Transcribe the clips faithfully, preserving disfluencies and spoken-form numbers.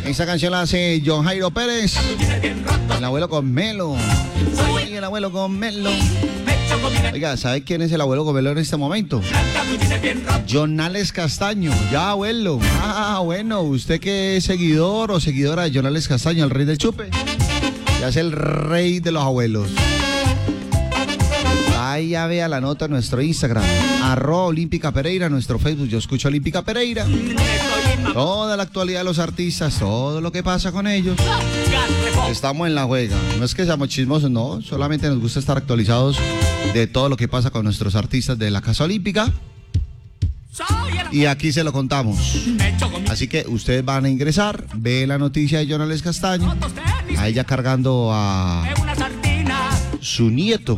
Esa canción la hace John Jairo Pérez. El abuelo con Melo. Ay, el abuelo con Melo. Oiga, ¿sabe quién es el abuelo con Melo en este momento? Jonales Castaño. Ya, abuelo. Ah, bueno, usted que es seguidor o seguidora de Jonales Castaño, el rey del chupe. Ya es el rey de los abuelos. Vaya, vea la nota en nuestro Instagram, arroba Olímpica Pereira, nuestro Facebook, Yo Escucho Olímpica Pereira. Toda la actualidad de los artistas, todo lo que pasa con ellos. Estamos en la juega. No es que seamos chismosos, no. Solamente nos gusta estar actualizados de todo lo que pasa con nuestros artistas de la Casa Olímpica. Y aquí se lo contamos. Así que ustedes van a ingresar, ve la noticia de Jonales Castaño, a ella cargando a su nieto.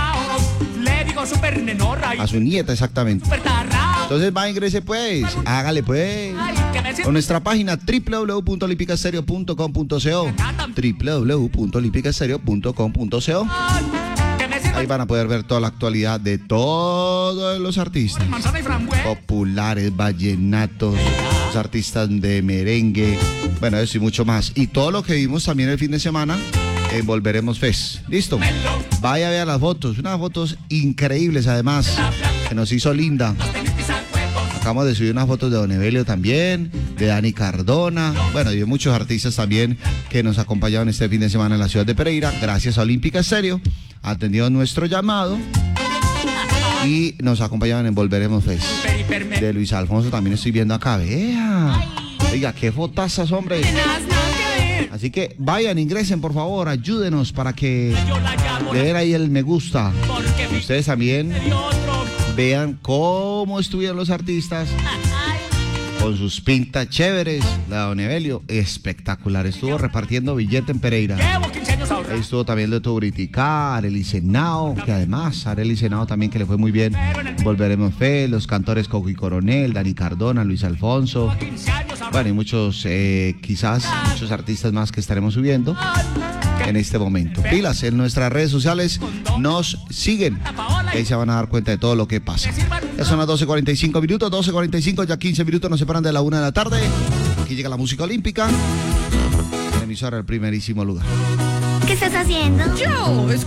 A su nieta, exactamente. Entonces va, ingrese pues, hágale pues. Con nuestra página doble u doble u doble u punto olímpica estéreo punto com punto co, doble u doble u doble u punto olímpica estéreo punto com punto co. Ahí van a poder ver toda la actualidad de todos los artistas populares, vallenatos, los artistas de merengue, bueno, eso y mucho más. Y todo lo que vimos también el fin de semana en Volveremos Fest. ¿Listo? Vaya a ver las fotos, unas fotos increíbles además, que nos hizo Linda. Acabamos de subir unas fotos de Don Evelio también, de Dani Cardona, bueno, y de muchos artistas también que nos acompañaron este fin de semana en la ciudad de Pereira, gracias a Olímpica Estéreo, atendió nuestro llamado y nos acompañaban en Volveremos Fest. De Luis Alfonso también estoy viendo acá, vea. Oiga, qué fotazas, hombre. Así que vayan, ingresen por favor, ayúdenos para que le den ahí el me gusta. Ustedes también vean cómo estuvieron los artistas con sus pintas chéveres. La Don Evelio, espectacular, estuvo repartiendo billete en Pereira. Ahí estuvo también Leto Britica, Arely Senao, que además Arely Senao también que le fue muy bien. Volveremos Fe, los cantores Coqui Coronel, Dani Cardona, Luis Alfonso. Bueno, y muchos, eh, quizás, muchos artistas más que estaremos subiendo en este momento. Pilas, en nuestras redes sociales nos siguen. Ahí se van a dar cuenta de todo lo que pasa. Ya son las doce cuarenta y cinco minutos, doce cuarenta y cinco, ya quince minutos nos separan de la una de la tarde. Aquí llega la música olímpica. La emisora del primerísimo lugar. ¿Qué estás haciendo? Yo,